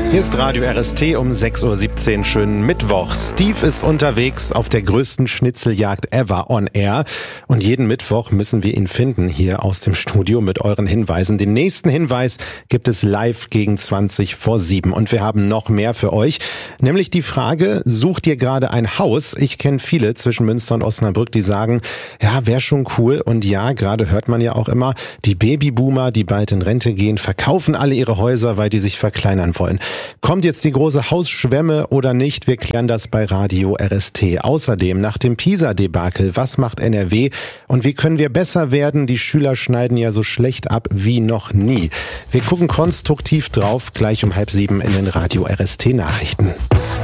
Hier ist Radio RST um 6.17 Uhr. Schönen Mittwoch. Steve ist unterwegs auf der größten Schnitzeljagd ever on air. Und jeden Mittwoch müssen wir ihn finden hier aus dem Studio mit euren Hinweisen. Den nächsten Hinweis gibt es live gegen 7:20. Und wir haben noch mehr für euch. Nämlich die Frage, sucht ihr gerade ein Haus? Ich kenne viele zwischen Münster und Osnabrück, die sagen, ja, wäre schon cool. Und ja, gerade hört man ja auch immer, die Babyboomer, die bald in Rente gehen, verkaufen alle ihre Häuser, weil die sich verkleinern wollen. Kommt jetzt die große Hausschwemme oder nicht? Wir klären das bei Radio RST. Außerdem nach dem Pisa-Debakel, was macht NRW und wie können wir besser werden? Die Schüler schneiden ja so schlecht ab wie noch nie. Wir gucken konstruktiv drauf, gleich um 6:30 in den Radio RST Nachrichten.